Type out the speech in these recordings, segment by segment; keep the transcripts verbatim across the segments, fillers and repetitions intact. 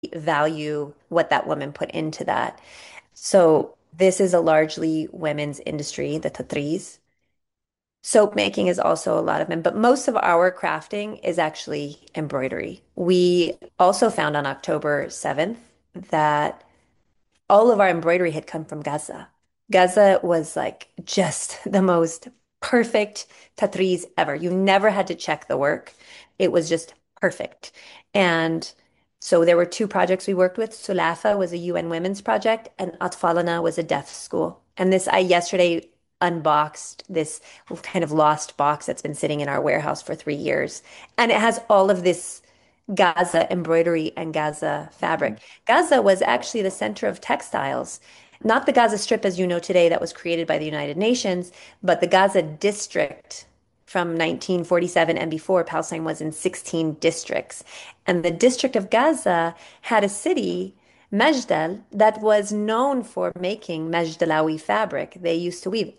value what that woman put into that. So this is a largely women's industry, the tatris. Soap making is also a lot of men, but most of our crafting is actually embroidery. We also found on October seventh that all of our embroidery had come from Gaza. Gaza was like just the most perfect tatris ever. You never had to check the work. It was just perfect. And so there were two projects we worked with. Sulafa was a U N women's project, and Atfalana was a deaf school. And this, I yesterday unboxed this kind of lost box that's been sitting in our warehouse for three years. And it has all of this Gaza embroidery and Gaza fabric. Gaza was actually the center of textiles, not the Gaza Strip as you know today that was created by the United Nations, but the Gaza District from nineteen forty-seven and before. Palestine was in sixteen districts. And the District of Gaza had a city, Majdal, that was known for making Majdalawi fabric. They used to weave.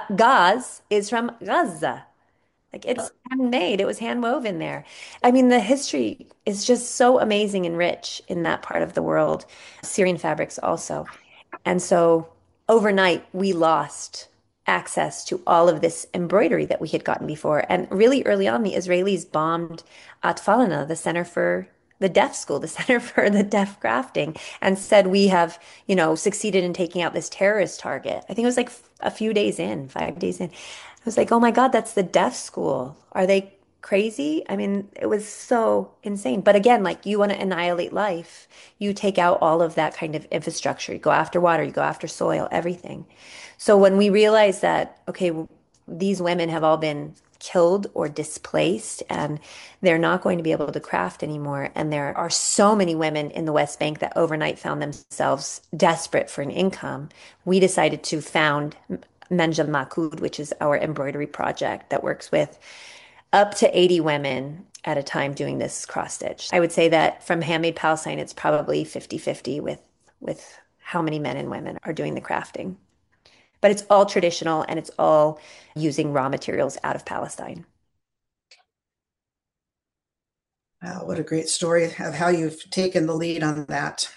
Gaz is from Gaza. Like it's handmade, it was hand woven there. I mean, the history is just so amazing and rich in that part of the world. Syrian fabrics also. And so overnight, we lost access to all of this embroidery that we had gotten before. And really early on, the Israelis bombed Atfalana, the Center for the Deaf School, the Center for the Deaf Crafting, and said we have, you know, succeeded in taking out this terrorist target. I think it was like a few days in, five days in. I was like, oh my God, that's the deaf school. Are they crazy? I mean, it was so insane. But again, like you want to annihilate life, you take out all of that kind of infrastructure. You go after water, you go after soil, everything. So when we realize that, okay, w- these women have all been killed or displaced and they're not going to be able to craft anymore. And there are so many women in the West Bank that overnight found themselves desperate for an income. We decided to found Menjal Makud, which is our embroidery project that works with up to eighty women at a time doing this cross stitch. I would say that from Handmade Palestine, it's probably fifty fifty with with how many men and women are doing the crafting. But it's all traditional and it's all using raw materials out of Palestine. Wow, what a great story of how you've taken the lead on that.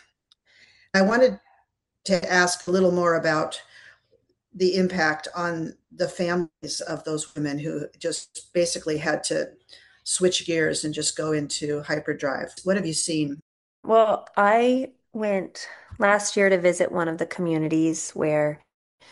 I wanted to ask a little more about the impact on the families of those women who just basically had to switch gears and just go into hyperdrive. What have you seen? Well, I went last year to visit one of the communities where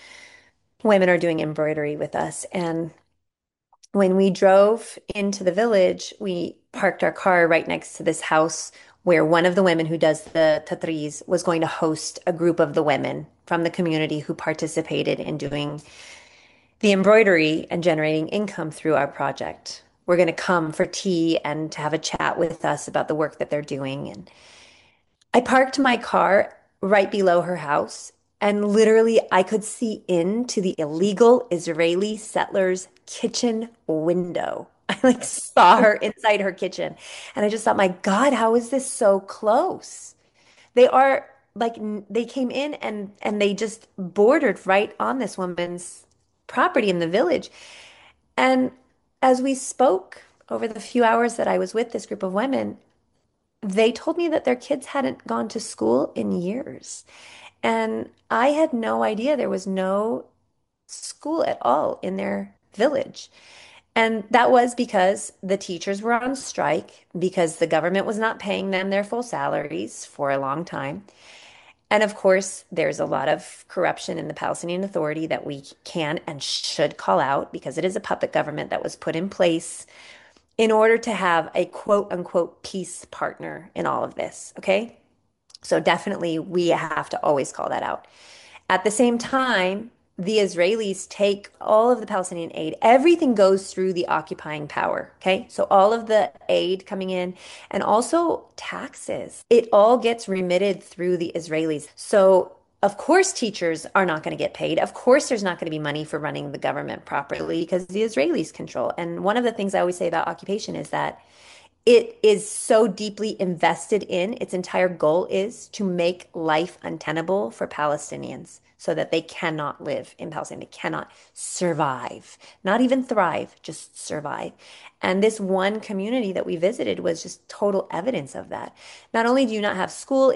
women are doing embroidery with us. And when we drove into the village, we parked our car right next to this house where one of the women who does the tatris was going to host a group of the women from the community who participated in doing the embroidery and generating income through our project. We're going to come for tea and to have a chat with us about the work that they're doing. And I parked my car right below her house, and literally I could see into the illegal Israeli settler's kitchen window. I like saw her inside her kitchen, and I just thought, my God, how is this so close? They are like they came in and and they just bordered right on this woman's property in the village. And as we spoke over the few hours that I was with this group of women, they told me that their kids hadn't gone to school in years. And I had no idea there was no school at all in their village. And that was because the teachers were on strike, because the government was not paying them their full salaries for a long time. And of course, there's a lot of corruption in the Palestinian Authority that we can and should call out because it is a puppet government that was put in place in order to have a quote unquote peace partner in all of this. Okay. So definitely we have to always call that out. At the same time, the Israelis take all of the Palestinian aid. Everything goes through the occupying power. Okay. So all of the aid coming in and also taxes, it all gets remitted through the Israelis. So of course, teachers are not going to get paid. Of course, there's not going to be money for running the government properly because the Israelis control. And one of the things I always say about occupation is that it is so deeply invested in, its entire goal is to make life untenable for Palestinians so that they cannot live in Palestine. They cannot survive, not even thrive, just survive. And this one community that we visited was just total evidence of that. Not only do you not have school